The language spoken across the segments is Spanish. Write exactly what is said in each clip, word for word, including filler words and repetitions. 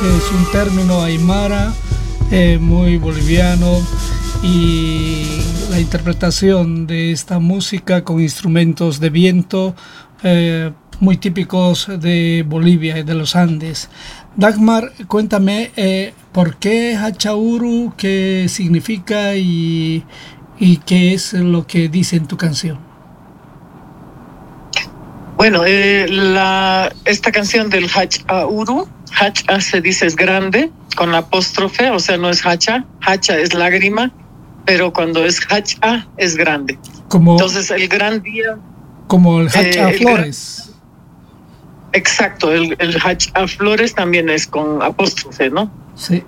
es un término aymara eh, muy boliviano, y la interpretación de esta música con instrumentos de viento eh, muy típicos de Bolivia y de los Andes. Dagmar, cuéntame eh, por qué Hachauru, qué significa y, y qué es lo que dice en tu canción. Bueno, eh, la, esta canción del Hachauru, Hacha se dice es grande, con apóstrofe, o sea, no es hacha, hacha es lágrima, pero cuando es hacha es grande. Como, Entonces el gran día... Como el hacha eh, flores. El gran, exacto, el, el hacha flores también es con apóstrofe, ¿no? Sí.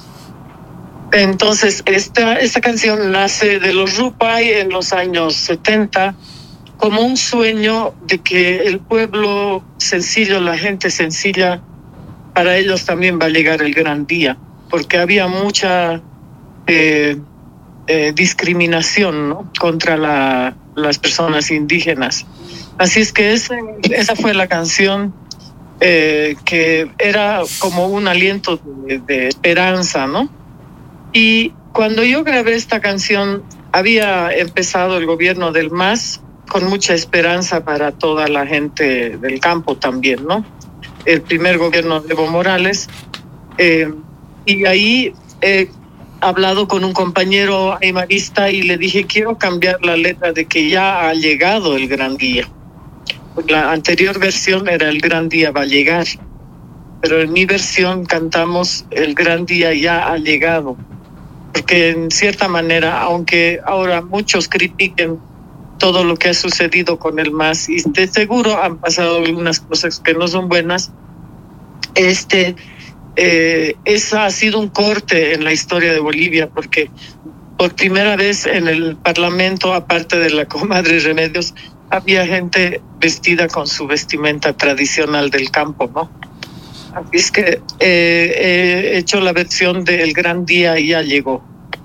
Entonces esta, esta canción nace de los Rupay en los años setenta, como un sueño de que el pueblo sencillo, la gente sencilla, para ellos también va a llegar el gran día, porque había mucha eh, eh, discriminación, ¿no?, contra la, las personas indígenas. Así es que ese, esa fue la canción eh, que era como un aliento de, de esperanza, ¿no? Y cuando yo grabé esta canción, había empezado el gobierno del M A S con mucha esperanza para toda la gente del campo también, ¿no? El primer gobierno de Evo Morales. Eh, y ahí he hablado con un compañero aymarista y le dije, quiero cambiar la letra de que ya ha llegado el gran día. La anterior versión era el gran día va a llegar, pero en mi versión cantamos el gran día ya ha llegado. Porque en cierta manera, aunque ahora muchos critiquen todo lo que ha sucedido con el M A S, y de seguro han pasado algunas cosas que no son buenas, este, eh, esa ha sido un corte en la historia de Bolivia, porque por primera vez en el Parlamento, aparte de la comadre Remedios, había gente vestida con su vestimenta tradicional del campo, ¿no? Así es que eh, he hecho la versión de El Gran Día y ya llegó.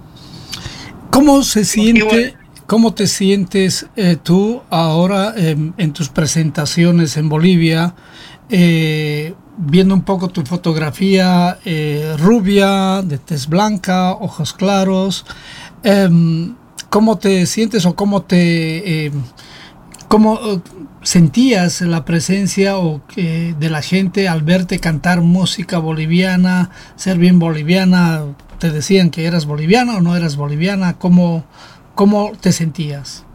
¿Cómo se siente? ¿Cómo te sientes eh, tú ahora eh, en tus presentaciones en Bolivia, eh, viendo un poco tu fotografía eh, rubia, de tez blanca, ojos claros? Eh, ¿Cómo te sientes o cómo te... Eh, cómo eh, sentías la presencia o, eh, de la gente al verte cantar música boliviana, ser bien boliviana? ¿Te decían que eras boliviana o no eras boliviana? ¿Cómo... ¿Cómo te sentías?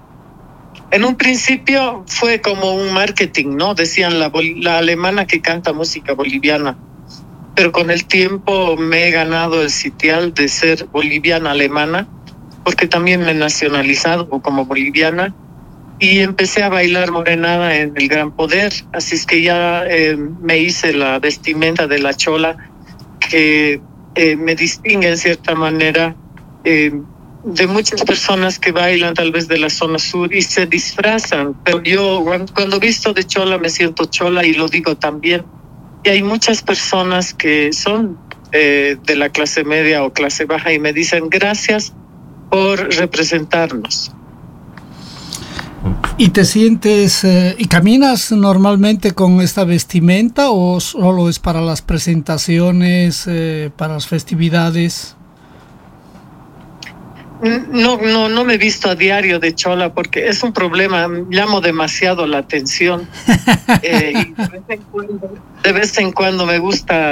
En un principio fue como un marketing, ¿no? Decían la, la alemana que canta música boliviana. Pero con el tiempo me he ganado el sitial de ser boliviana alemana, porque también me he nacionalizado como boliviana y empecé a bailar morenada en el Gran Poder. Así es que ya eh, me hice la vestimenta de la chola, que eh, me distingue en cierta manera eh, de muchas personas que bailan tal vez de la zona sur y se disfrazan, pero yo cuando visto de chola me siento chola y lo digo también. Y hay muchas personas que son eh, de la clase media o clase baja y me dicen gracias por representarnos. ¿Y te sientes eh, y caminas normalmente con esta vestimenta o solo es para las presentaciones, eh, para las festividades? No, no, no me he visto a diario de chola porque es un problema, llamo demasiado la atención. eh, y de vez en cuando, de vez en cuando me gusta